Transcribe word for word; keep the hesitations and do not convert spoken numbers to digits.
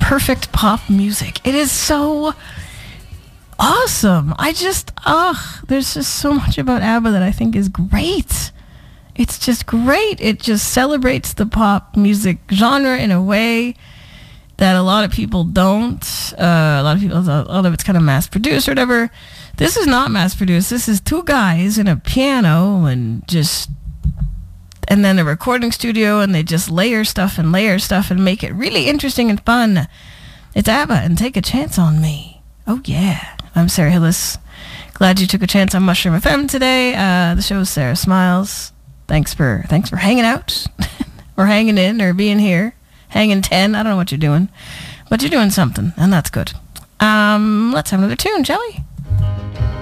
perfect pop music. It is so awesome. I just, ugh, there's just so much about ABBA that I think is great. It's just great. It just celebrates the pop music genre in a way that a lot of people don't. Uh, a lot of people, a lot of it's kind of mass-produced or whatever. This is not mass-produced. This is two guys in a piano and just, and then a recording studio, and they just layer stuff and layer stuff and make it really interesting and fun. It's ABBA and Take a Chance on Me. Oh, yeah. I'm Sarah Hillis. Glad you took a chance on Mushroom F M today. Uh, the show is Sarah Smiles. Thanks for thanks for hanging out or hanging in or being here. Hanging ten. I don't know what you're doing. But you're doing something, and that's good. Um, let's have another tune, shall we?